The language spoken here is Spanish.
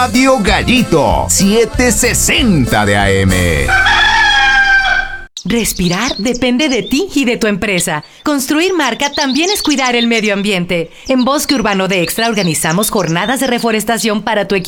Radio Gallito, 760 de AM. Respirar depende de ti y de tu empresa. Construir marca también es cuidar el medio ambiente. En Bosque Urbano de Extra organizamos jornadas de reforestación para tu equipo.